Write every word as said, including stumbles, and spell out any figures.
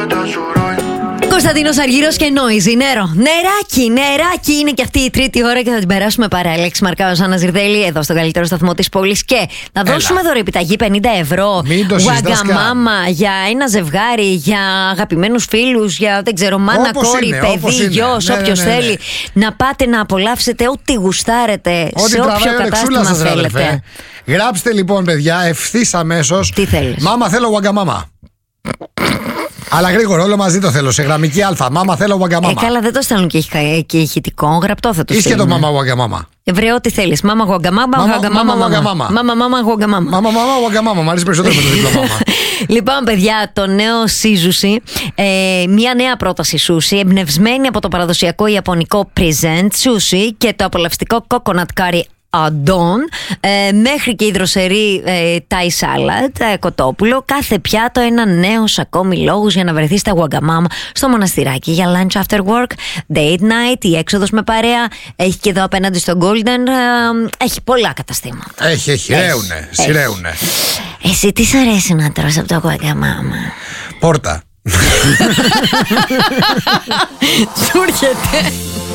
Κωνσταντίνος Αργύρος και Νόιζι, νερό. Νεράκι, νεράκι είναι και αυτή η τρίτη ώρα και θα την περάσουμε παρέα. Λέξη Μαρκάος, Άννα Ζιρδέλη, εδώ στο καλύτερο σταθμό της πόλης. Και θα δώσουμε δωρεοεπιταγή πενήντα ευρώ. Γουαγκαμάμα για ένα ζευγάρι, για αγαπημένους φίλους, για δεν ξέρω, μάνα, όπως κόρη, είναι, παιδί, γιος, ναι, όποιος ναι, ναι, ναι. θέλει. Να πάτε να απολαύσετε ό,τι γουστάρετε ό,τι σε όποιο κατάστημα θέλετε. Γράψτε λοιπόν, παιδιά, ηχθείς αμέσως. Τι θέλεις? Μάμα, θέλω γουαγκαμάμα. Αλλά γρήγορα, όλο μαζί το θέλω. Σε γραμμική Α. Μάμα, θέλω γουαγκαμάμα. Ε, καλά, δεν το στέλνουν και, και ηχητικό. Γραπτό θα το στείλουν. Είσαι και το μάμα γουαγκαμάμα. Βρε, ό,τι θέλεις. Μάμα γουαγκαμάμα, γουαγκαμάμα. Μάμα, μάμα γουαγκαμάμα. Μάμα, μάμα γουαγκαμάμα. Μ' αρέσει περισσότερο με το δίπλο μάμα. Λοιπόν, παιδιά, το νέο Σίζουσι. Ε, μια νέα πρόταση σούσι, εμπνευσμένη από το παραδοσιακό ιαπωνικό present sushi και το απολαυστικό coconut curry Αντών, ε, μέχρι και η δροσερή ε, Thai salad, ε, κοτόπουλο. Κάθε πιάτο ένα νέος ακόμη λόγος για να βρεθεί στα γουαγκαμάμα στο μοναστηράκι για lunch after work, date night, η έξοδος με παρέα. Έχει και εδώ απέναντι στο Golden, ε, έχει πολλά καταστήματα. Έχει, έχει, ρέουνε, σειραίουνε. Εσύ τι σ' αρέσει να τρως από το γουαγκαμάμα? Πόρτα. Σου έρχεται.